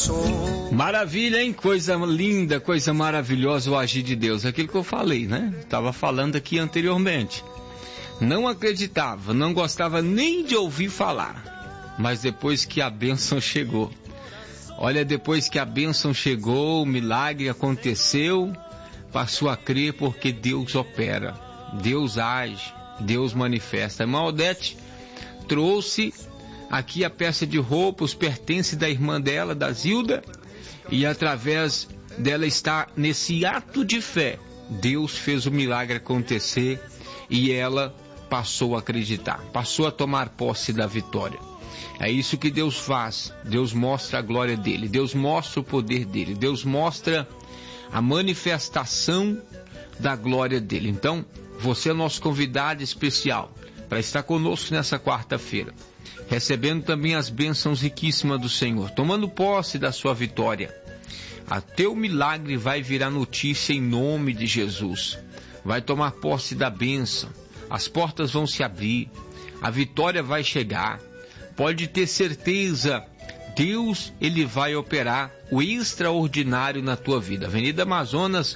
Maravilha, hein? Coisa linda, coisa maravilhosa o agir de Deus. Aquilo que eu falei, né? Estava falando aqui anteriormente. Não acreditava, não gostava nem de ouvir falar. Mas depois que a bênção chegou. Olha, depois que a bênção chegou, o milagre aconteceu, passou a crer porque Deus opera, Deus age, Deus manifesta. A irmã Odete trouxe aqui a peça de roupa, os pertences da irmã dela, da Zilda, e através dela está nesse ato de fé. Deus fez o milagre acontecer e ela passou a acreditar, passou a tomar posse da vitória. É isso que Deus faz. Deus mostra a glória dele, Deus mostra o poder dele, Deus mostra a manifestação da glória dele. Então, você é nosso convidado especial para estar conosco nessa quarta-feira, recebendo também as bênçãos riquíssimas do Senhor, tomando posse da sua vitória. A teu milagre vai virar notícia em nome de Jesus. Vai tomar posse da bênção, as portas vão se abrir, a vitória vai chegar. Pode ter certeza, Deus, ele vai operar o extraordinário na tua vida. Avenida Amazonas,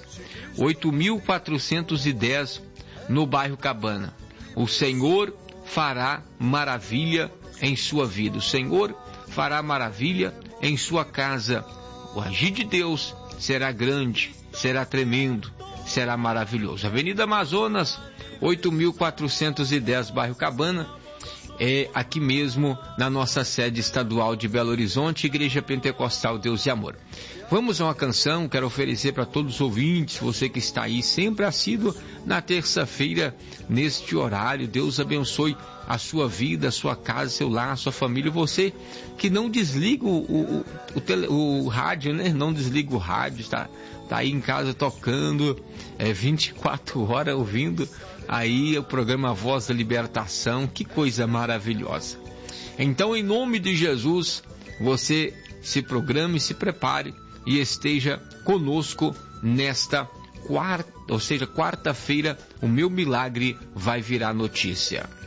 8.410, no bairro Cabana. O Senhor fará maravilha em sua vida. O Senhor fará maravilha em sua casa. O agir de Deus será grande, será tremendo, será maravilhoso. Avenida Amazonas, 8.410, bairro Cabana. É aqui mesmo na nossa sede estadual de Belo Horizonte, Igreja Pentecostal Deus e Amor. Vamos a uma canção, quero oferecer para todos os ouvintes, você que está aí sempre assíduo na terça-feira, neste horário. Deus abençoe a sua vida, a sua casa, seu lar, a sua família. Você que não desliga o rádio, né? Não desliga o rádio, está aí em casa tocando, 24 horas ouvindo aí o programa Voz da Libertação. Que coisa maravilhosa. Então, em nome de Jesus, você se programe, se prepare e esteja conosco nesta quarta-feira. O meu milagre vai virar notícia.